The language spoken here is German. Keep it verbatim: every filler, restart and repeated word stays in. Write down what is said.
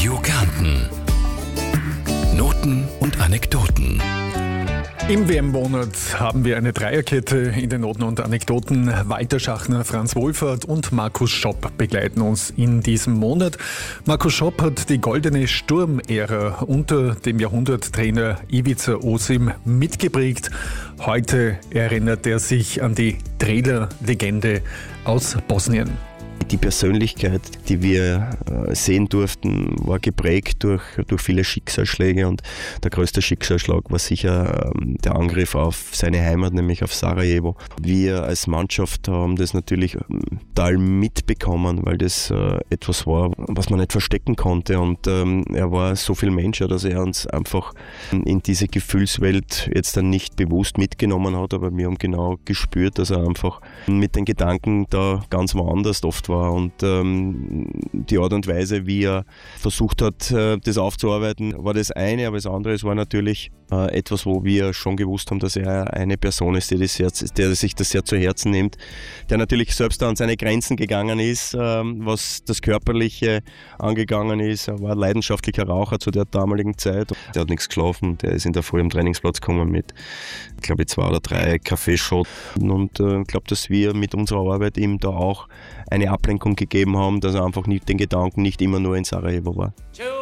Radio Kärnten. Noten und Anekdoten. Im W M-Monat haben wir eine Dreierkette in den Noten und Anekdoten. Walter Schachner, Franz Wohlfahrt und Markus Schopp begleiten uns in diesem Monat. Markus Schopp hat die goldene Sturm-Ära unter dem Jahrhunderttrainer Ivica Osim mitgeprägt. Heute erinnert er sich an die Trainerlegende aus Bosnien. Die Persönlichkeit, die wir sehen durften, war geprägt durch, durch viele Schicksalsschläge, und der größte Schicksalsschlag war sicher der Angriff auf seine Heimat, nämlich auf Sarajevo. Wir als Mannschaft haben das natürlich total mitbekommen, weil das etwas war, was man nicht verstecken konnte, und er war so viel Mensch, dass er uns einfach in diese Gefühlswelt jetzt dann nicht bewusst mitgenommen hat, aber wir haben genau gespürt, dass er einfach mit den Gedanken da ganz woanders oft war. Und ähm, die Art und Weise, wie er versucht hat, äh, das aufzuarbeiten, war das eine, aber das andere, es war natürlich äh, etwas, wo wir schon gewusst haben, dass er eine Person ist, die das sehr, der sich das sehr zu Herzen nimmt, der natürlich selbst an seine Grenzen gegangen ist, äh, was das Körperliche angegangen ist. Er war ein leidenschaftlicher Raucher zu der damaligen Zeit. Er hat nichts geschlafen, der ist in der Früh am Trainingsplatz gekommen mit, glaube ich, zwei oder drei Kaffeeshots. Und ich äh, glaube, dass wir mit unserer Arbeit ihm da auch eine Ablenkung gegeben haben, dass er einfach nicht den Gedanken nicht immer nur in Sarajevo war.